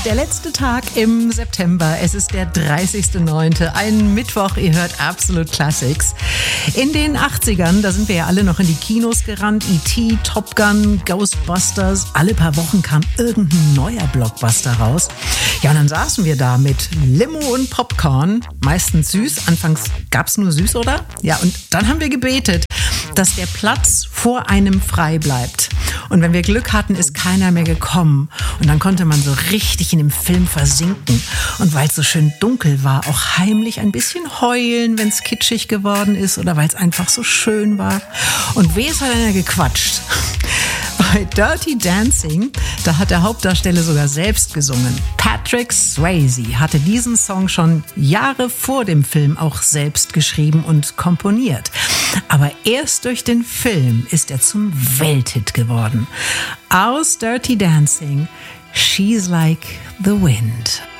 Der letzte Tag im September. Es ist der 30.09., ein Mittwoch. Ihr hört Absolute Classics. In den 80ern, da sind wir ja alle noch in die Kinos gerannt. E.T., Top Gun, Ghostbusters. Alle paar Wochen kam irgendein neuer Blockbuster raus. Ja, und dann saßen wir da mit Limo und Popcorn. Meistens süß. Anfangs gab's nur süß, oder? Ja, und dann haben wir gebetet, dass der Platz vor einem frei bleibt. Und wenn wir Glück hatten, ist keiner mehr gekommen. Und dann konnte man so richtig in dem Film versinken. Und weil es so schön dunkel war, auch heimlich ein bisschen heulen, wenn es kitschig geworden ist oder weil es einfach so schön war. Und wes hat einer gequatscht? Bei Dirty Dancing, da hat der Hauptdarsteller sogar selbst gesungen. Patrick Swayze hatte diesen Song schon Jahre vor dem Film auch selbst geschrieben und komponiert. Aber erst durch den Film ist er zum Welthit geworden. Aus Dirty Dancing, She's Like the Wind.